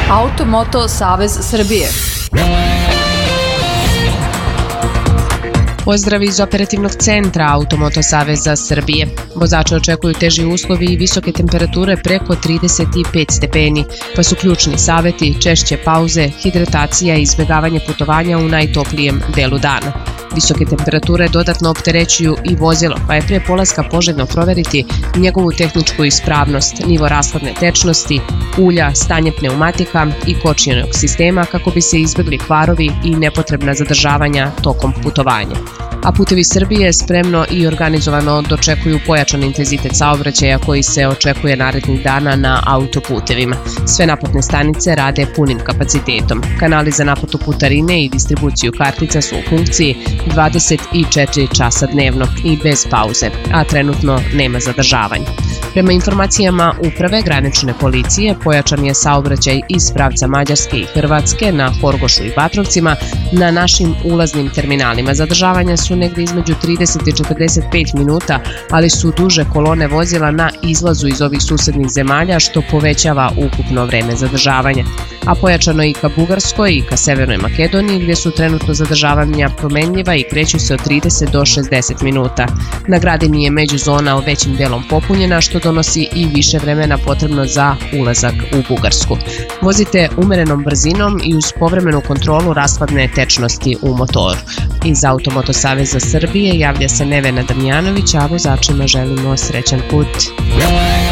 Automoto Savez Srbije. Pozdrav iz operativnog centra Automoto Saveza Srbije. Vozače očekuju teži uslovi i visoke temperature preko 35 stepeni, pa su ključni saveti češće pauze, hidratacija i izbjegavanje putovanja u najtoplijem delu dana. Visoke temperature dodatno opterećuju i vozilo, pa je prije polaska poželjno proveriti njegovu tehničku ispravnost, nivo rashladne tečnosti, ulja, stanje pneumatika i kočionog sistema kako bi se izbjegli kvarovi i nepotrebna zadržavanja tokom putovanja. A Putevi Srbije spremno i organizovano dočekuju pojačan intenzitet saobraćaja koji se očekuje narednih dana na autoputevima. Sve naplatne stanice rade punim kapacitetom. Kanali za naplatu putarine i distribuciju kartica su u funkciji 24 časa dnevno i bez pauze, a trenutno nema zadržavanja. Prema informacijama Uprave granične policije, pojačan je saobraćaj iz pravca Mađarske i Hrvatske na Horgošu i Batrovcima na našim ulaznim terminalima. Zadržavanja su negdje između 30 i 45 minuta, ali su duže kolone vozila na izlazu iz ovih susednih zemalja, što povećava ukupno vreme zadržavanja. A pojačano i ka Bugarskoj i ka Severnoj Makedoniji, gdje su trenutno zadržavanja promenljiva i kreću se od 30 do 60 minuta. Na Gradini je međuzona većim delom popunjena, što donosi i više vremena potrebno za ulazak u Bugarsku. Vozite umerenom brzinom i uz povremenu kontrolu rashladne tečnosti u motoru. Iz Automoto Saveza Srbije javlja se Nevena Damjanović, a vozačima želimo srećan put.